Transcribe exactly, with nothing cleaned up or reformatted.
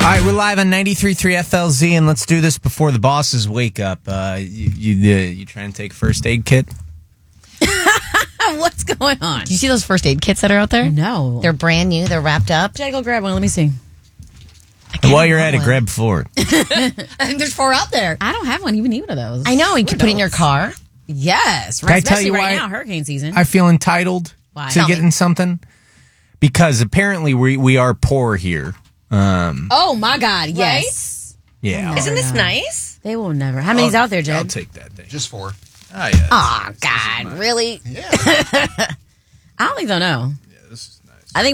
right, we're live on ninety-three point three F L Z, and let's do this before the bosses wake up. Uh, you you, uh, you trying to take a first aid kit? What's going on? Do you see those first aid kits that are out there? No. They're brand new. They're wrapped up. Jay, go grab one. Let me see. And while you're at it, grab four. I think there's four out there. I don't have one. You need one of those. I know. You We're can put it in your adults. car. Yes. Can I Right, tell especially you right why now, hurricane season. I feel entitled Why? to Tell getting me. something because apparently we we are poor here. Um, oh, my God. Yes. yeah, Isn't this nice? They will never. How many's out there, Jay? I'll take that thing. Just four. Oh yeah. Oh, God. Really? Yeah. I don't think they'll know.